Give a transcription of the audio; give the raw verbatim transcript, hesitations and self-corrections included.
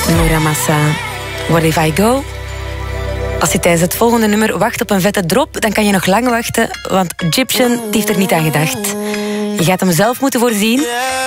Noura Massa, What If I Go? Als je tijdens het volgende nummer wacht op een vette drop, dan kan je nog lang wachten, want Egyptian heeft er niet aan gedacht. Je gaat hem zelf moeten voorzien.